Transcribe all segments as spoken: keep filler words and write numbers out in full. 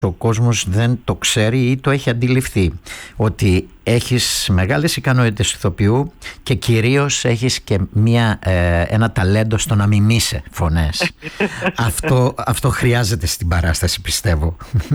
ο κόσμος δεν το ξέρει ή το έχει αντιληφθεί, ότι έχεις μεγάλες ικανότητες ηθοποιού και κυρίως έχεις και μια, ε, ένα ταλέντο στο να μιμείσαι φωνές. αυτό, αυτό χρειάζεται στην παράσταση, πιστεύω.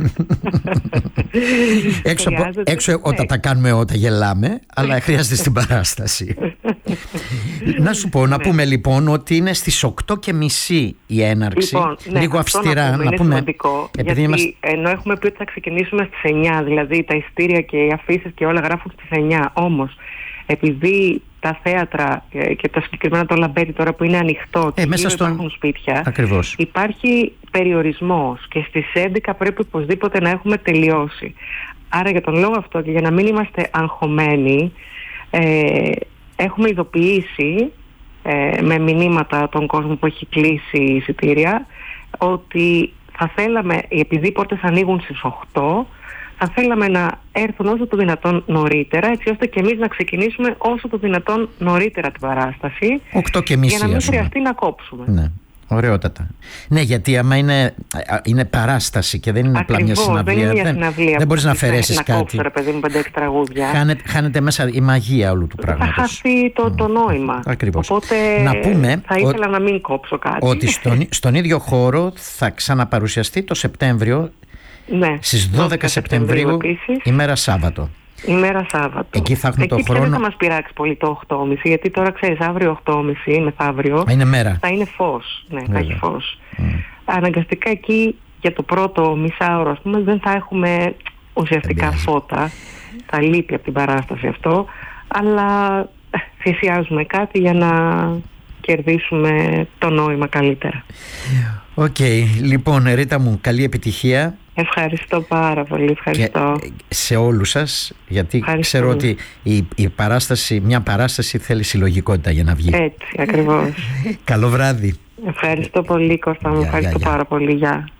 έξω από, έξω όταν τα κάνουμε, όταν γελάμε, αλλά χρειάζεται στην παράσταση. Να σου πω, να πούμε λοιπόν ότι είναι στις οκτώ και μισή η έναρξη. Λοιπόν, ναι, λίγο αυστηρά να πούμε. Είναι σημαντικό, γιατί είμαστε... ενώ έχουμε πει ότι θα ξεκινήσουμε στις εννιά, δηλαδή τα ειστήρια και οι αφήσεις και όλα γράφουν στις εννιά, όμως επειδή τα θέατρα και το συγκεκριμένα το Λαμπέτη τώρα που είναι ανοιχτό και ε, μέσα στον... υπάρχουν σπίτια, ακριβώς, υπάρχει περιορισμός και στις έντεκα πρέπει οπωσδήποτε να έχουμε τελειώσει. Άρα για τον λόγο αυτό και για να μην είμαστε αγχωμένοι, ε, έχουμε ειδοποιήσει ε, με μηνύματα τον κόσμο που έχει κλείσει εισιτήρια ότι θα θέλαμε, επειδή οι πόρτες ανοίγουν στις οκτώ, θα θέλαμε να έρθουν όσο το δυνατόν νωρίτερα, έτσι ώστε και εμείς να ξεκινήσουμε όσο το δυνατόν νωρίτερα την παράσταση, οκτώ και μισή, για να μην χρειαστεί να κόψουμε. Ναι. Ωραιότατα. Ναι, γιατί άμα είναι, είναι παράσταση και δεν είναι απλά μια συναυλία, δεν, είναι μια συναυλία, δεν, δεν μπορείς να αφαιρέσεις κάτι. Να κόψω, ρε παιδί μου, πέντε έξι τραγούδια. Χάνεται, χάνεται μέσα η μαγεία όλου του πράγματος. Θα χάσει το, το νόημα. Ακριβώς. Οπότε να πούμε θα ήθελα ο, να μην κόψω κάτι. Ότι στον, στον ίδιο χώρο θα ξαναπαρουσιαστεί το Σεπτέμβριο, ναι, στις δώδεκα Σεπτεμβρίου, Σεπτεμβρίου ημέρα Σάββατο. Ημέρα Σάββατο. Εκεί θα έχουμε Εκεί το χρόνο. Δεν θα μας πειράξει πολύ το οκτώ και μισή, γιατί τώρα ξέρεις, αύριο οκτώ και μισή μεθαύριο είναι μέρα. Θα είναι φως. Ναι, θα έχει φως. Mm. Αναγκαστικά εκεί για το πρώτο μισάωρο, ας πούμε, δεν θα έχουμε ουσιαστικά φώτα. Θα λείπει από την παράσταση αυτό, αλλά θυσιάζουμε κάτι για να κερδίσουμε το νόημα καλύτερα. Οκ, okay. Λοιπόν, Ρίτα μου, καλή επιτυχία. Ευχαριστώ πάρα πολύ, ευχαριστώ. Και σε όλους σας, γιατί ευχαριστώ. Ξέρω ότι η, η παράσταση, μια παράσταση θέλει συλλογικότητα για να βγει. Έτσι, ακριβώς. Καλό βράδυ. Ευχαριστώ πολύ, Κώστα μου, ευχαριστώ γεια, γεια. πάρα πολύ, γεια.